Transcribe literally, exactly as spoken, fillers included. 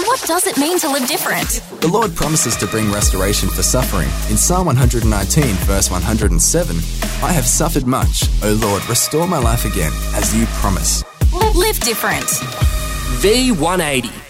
what does it mean to live different? The Lord promises to bring restoration for suffering. In Psalm one nineteen, verse one hundred seven, I have suffered much. O Lord, restore my life again, as you promise. Live different. V one eighty.